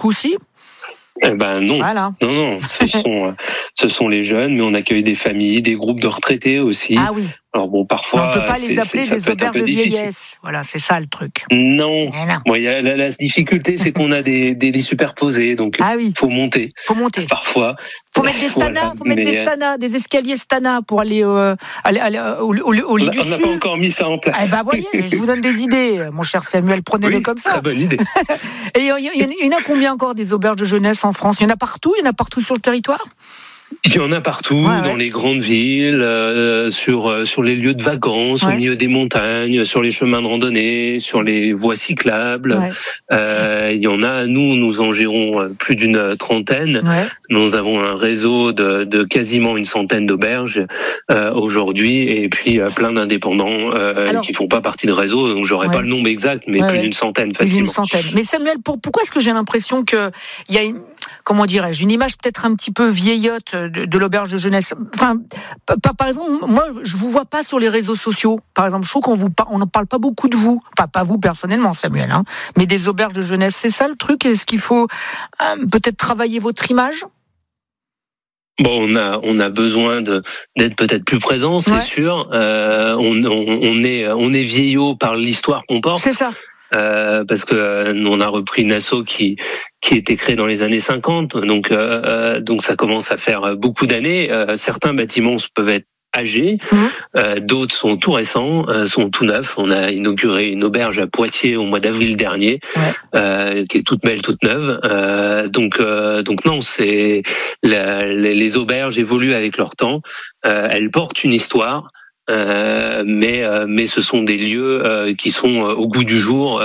coup aussi ? Eh ben non, Voilà. non, ce sont les jeunes, mais on accueille des familles, des groupes de retraités aussi. Ah oui. Alors bon, parfois, on ne peut pas les appeler ça des peut être un auberges peu de difficile. vieillesse. Voilà, c'est ça le truc. Non. Mais non. Bon, la difficulté, c'est qu'on a des lits superposés, donc faut monter. Faut monter. Parfois. Faut mettre des stanas, des stanas, des escaliers stanas pour aller au lit du dessus. On n'a pas encore mis ça en place. Eh ben voyez, je vous donne des idées, mon cher Samuel, prenez-le comme ça. Très bonne idée. Et il y en a combien encore des auberges de jeunesse en France ? Il y en a partout sur le territoire ? Il y en a partout, dans les grandes villes, sur les lieux de vacances, au milieu des montagnes, sur les chemins de randonnée, sur les voies cyclables. Il y en a, nous en gérons plus d'une trentaine. Nous avons un réseau de quasiment une centaine d'auberges aujourd'hui, et puis plein d'indépendants qui font pas partie de réseau, donc j'aurais pas le nombre exact, mais plus d'une centaine facilement. Mais Samuel, pourquoi est-ce que j'ai l'impression qu'il y a une image peut-être un petit peu vieillotte de l'auberge de jeunesse. Enfin, par exemple, moi, je vous vois pas sur les réseaux sociaux. Par exemple, je trouve on n'en parle pas beaucoup de vous. Pas vous personnellement, Samuel, mais des auberges de jeunesse. C'est ça le truc ? Est-ce qu'il faut peut-être travailler votre image ? Bon, on a besoin d'être peut-être plus présent, c'est sûr. On est vieillot par l'histoire qu'on porte. C'est ça. Parce que on a repris une asso qui était créée dans les années 50, donc ça commence à faire beaucoup d'années. Certains bâtiments peuvent être âgés, d'autres sont tout récents, sont tout neufs. On a inauguré une auberge à Poitiers au mois d'avril dernier, qui est toute belle, toute neuve. Donc non, c'est les auberges évoluent avec leur temps. Elles portent une histoire. Mais ce sont des lieux qui sont au goût du jour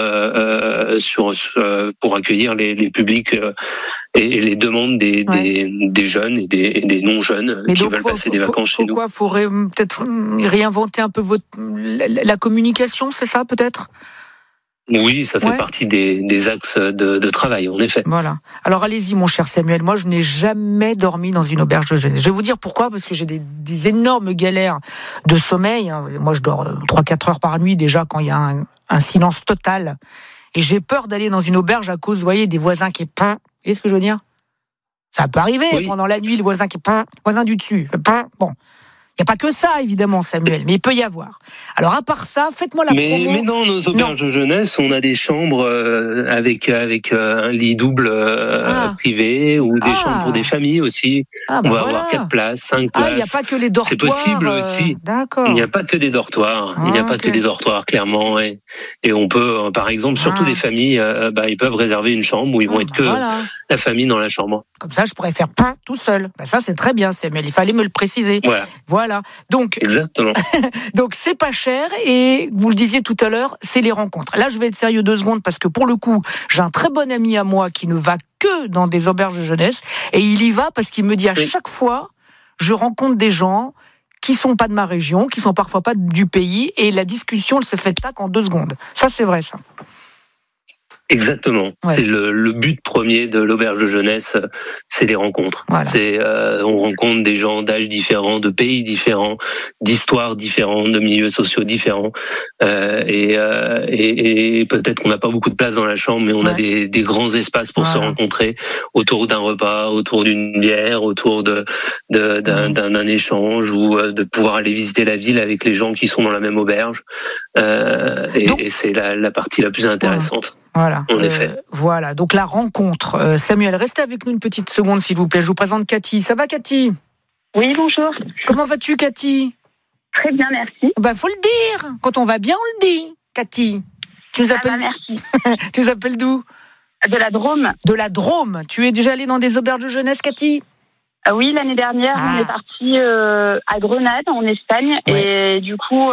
pour accueillir les publics et les demandes des jeunes et des non-jeunes qui veulent passer des vacances chez nous. Faut peut-être réinventer un peu la communication, c'est ça peut-être ? Oui, ça fait partie des axes de travail, en effet. Voilà. Alors allez-y, mon cher Samuel. Moi, je n'ai jamais dormi dans une auberge de jeunesse. Je vais vous dire pourquoi, parce que j'ai des énormes galères de sommeil. Moi, je dors 3-4 heures par nuit déjà quand il y a un silence total. Et j'ai peur d'aller dans une auberge à cause, vous voyez, des voisins qui... Vous voyez ce que je veux dire ? Ça peut arriver pendant la nuit, le voisin qui... voisin du dessus. Bon. Il n'y a pas que ça, évidemment, Samuel, mais il peut y avoir. Alors, à part ça, faites-moi la promo. Mais dans nos auberges de jeunesse, on a des chambres avec un lit double privé, ou des chambres pour des familles aussi. On va avoir 4 places, 5 places. Il n'y a pas que les dortoirs. C'est possible aussi. D'accord. Il n'y a pas que des dortoirs. Il n'y a pas que des dortoirs, clairement. Et on peut, par exemple, surtout des familles, ils peuvent réserver une chambre où ils vont être que la famille dans la chambre. Comme ça, je pourrais faire tout seul. Ça, c'est très bien, Samuel. Il fallait me le préciser. Voilà. Donc, exactement. Donc, c'est pas cher et vous le disiez tout à l'heure, c'est les rencontres. Là, je vais être sérieux 2 secondes parce que pour le coup, j'ai un très bon ami à moi qui ne va que dans des auberges de jeunesse et il y va parce qu'il me dit à chaque fois, je rencontre des gens qui sont pas de ma région, qui sont parfois pas du pays et la discussion, elle se fait tac en 2 secondes. Ça, c'est vrai, ça. Exactement. C'est le but premier de l'auberge de jeunesse, c'est les rencontres. On rencontre des gens d'âges différents, de pays différents, d'histoires différentes, de milieux sociaux différents. Et peut-être qu'on n'a pas beaucoup de place dans la chambre, mais on a des grands espaces pour se rencontrer autour d'un repas, autour d'une bière, autour d'un échange, ou de pouvoir aller visiter la ville avec les gens qui sont dans la même auberge. Et c'est la partie la plus intéressante. Voilà. En effet. Voilà. Donc la rencontre. Samuel, restez avec nous une petite seconde, s'il vous plaît. Je vous présente Cathy. Ça va, Cathy ? Oui, bonjour. Comment vas-tu, Cathy ? Très bien, merci. Faut le dire. Quand on va bien, on le dit. Cathy. Tu nous appelles... merci. Tu nous appelles d'où ? De la Drôme. De la Drôme. Tu es déjà allée dans des auberges de jeunesse, Cathy ? Oui, l'année dernière, on est parti à Grenade, en Espagne, et du coup,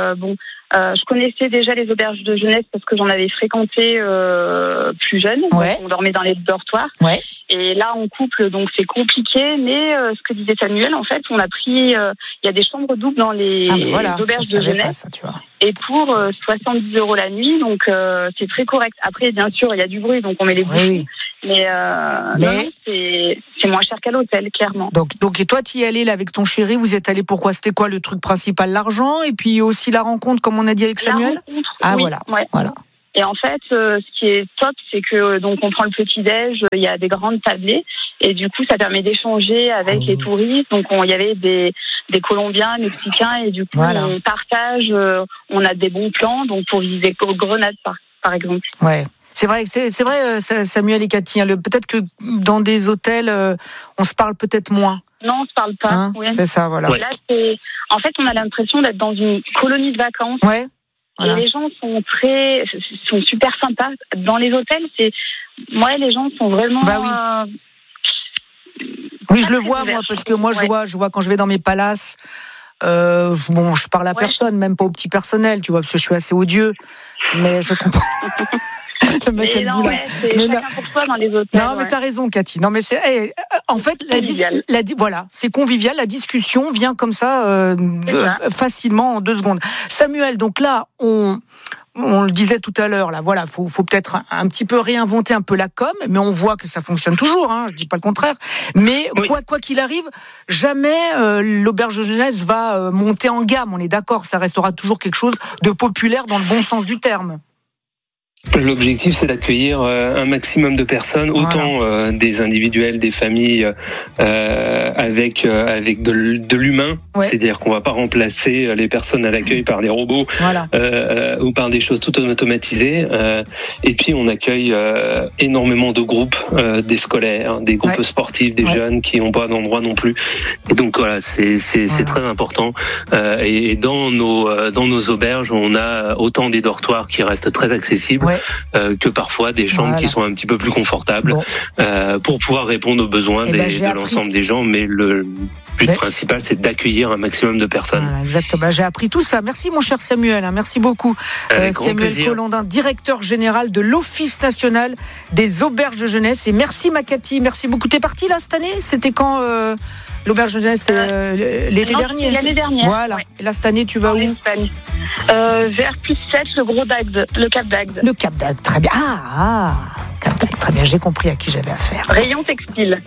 je connaissais déjà les auberges de jeunesse parce que j'en avais fréquenté plus jeune. Donc on dormait dans les dortoirs. Et là, en couple, donc c'est compliqué. Mais ce que disait Samuel, en fait, on a pris... Il y a des chambres doubles dans les auberges de jeunesse. Ça, tu vois. Et pour 70 € la nuit, donc c'est très correct. Après, bien sûr, il y a du bruit, donc on met les bouchons. Mais non, c'est moins cher qu'à l'hôtel, clairement. Donc et toi, tu y es allé là avec ton chéri, vous êtes allé pourquoi ? C'était quoi le truc principal ? L'argent et puis aussi la rencontre, comme on a dit avec Samuel ? Voilà. Et en fait, ce qui est top, c'est que donc on prend le petit-déj, il y a des grandes tablées, et du coup, ça permet d'échanger avec les touristes. Donc, il y avait des Colombiens, Mexicains, et du coup, on partage, on a des bons plans, donc pour visiter Grenade, par exemple. Ouais. C'est vrai, Samuel et Cathy. Peut-être que dans des hôtels, on se parle peut-être moins. Non, on se parle pas. Hein, oui. C'est ça, voilà. Là, en fait, on a l'impression d'être dans une colonie de vacances. Ouais. Voilà. Et les gens sont super sympas. Dans les hôtels, les gens sont vraiment. Bah oui. Oui, je le vois moi, parce que moi, je vois quand je vais dans mes palaces. Je parle à personne, même pas au petit personnel, tu vois, parce que je suis assez odieux. Mais je comprends. Le mec c'est chacun pour soi dans les hôtels. Non, mais t'as raison, Cathy. Non, mais en fait, c'est convivial. La discussion vient comme ça, facilement en 2 secondes. Samuel, donc là, on le disait tout à l'heure, là, voilà, faut peut-être un petit peu réinventer un peu la com, mais on voit que ça fonctionne toujours, je dis pas le contraire. Mais quoi qu'il arrive, jamais l'auberge de jeunesse va monter en gamme. On est d'accord, ça restera toujours quelque chose de populaire dans le bon sens du terme. L'objectif, c'est d'accueillir un maximum de personnes, autant des individuels, des familles, avec de l'humain. Ouais. C'est-à-dire qu'on va pas remplacer les personnes à l'accueil par des robots ou par des choses tout automatisées. Et puis, on accueille énormément de groupes, des scolaires, des groupes sportifs, des jeunes qui n'ont pas d'endroit non plus. Et donc, voilà, c'est très important. Et dans nos auberges, on a autant des dortoirs qui restent très accessibles, que parfois des chambres qui sont un petit peu plus confortables pour pouvoir répondre aux besoins de l'ensemble des gens. Mais le but principal, c'est d'accueillir un maximum de personnes. Voilà, exactement. J'ai appris tout ça. Merci mon cher Samuel. Merci beaucoup. Samuel Collandin, directeur général de l'Office national des auberges de jeunesse. Et merci ma Cathy. Merci beaucoup. T'es partie là cette année ? C'était quand l'auberge de jeunesse l'été dernier. L'année dernière. Voilà. Ouais. Et là cette année, tu vas où ? Vers +7, le Cap d'Agde. Le Cap d'Agde, très bien. Cap d'Agde, très bien. J'ai compris à qui j'avais affaire. Rayon textile.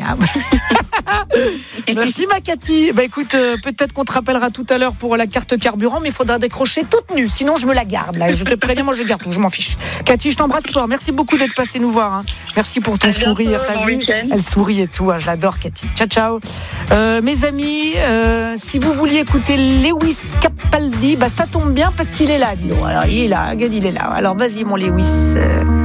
Merci ma Cathy. Écoute, peut-être qu'on te rappellera tout à l'heure pour la carte carburant, mais il faudra décrocher toute nue, sinon je me la garde. Là, je te préviens, moi je garde tout, je m'en fiche. Cathy, je t'embrasse fort. Merci beaucoup d'être passée nous voir. Merci pour ton sourire. T'as vu ? Elle sourit et tout. Je l'adore, Cathy. Ciao, ciao. Mes amis, si vous vouliez écouter Lewis Capaldi, ça tombe bien parce qu'il est là, dis-donc. Alors il est là, il est là. Alors vas-y mon Lewis.